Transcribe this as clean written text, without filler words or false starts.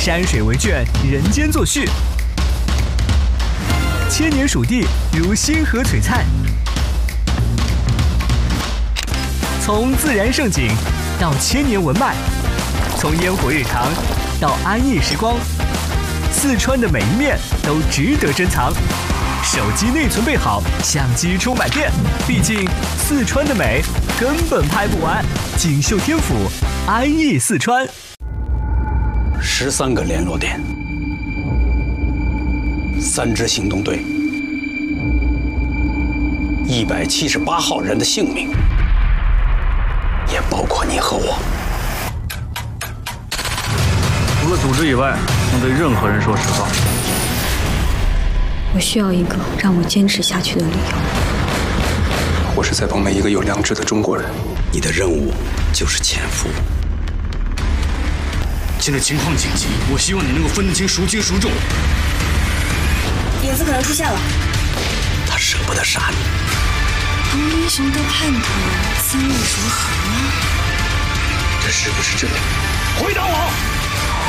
山水为卷，人间作序。千年蜀地如星河璀璨，从自然盛景到千年文脉，从烟火日常到安逸时光，四川的每一面都值得珍藏。手机内存备好，相机充满电，毕竟四川的美根本拍不完。锦绣天府，安逸四川。 13个联络点，3支行动队，178号人的性命，也包括你和我。 除了组织以外，能对任何人说实话。 我需要一个让我坚持下去的理由。 我是在帮每一个有良知的中国人。 你的任务就是潜伏。 现在情况紧急，我希望你能够分清孰轻孰重。 影子可能出现了， 他舍不得杀你。 同英雄的叛徒，三味如何？ 这是不是真的？回答我！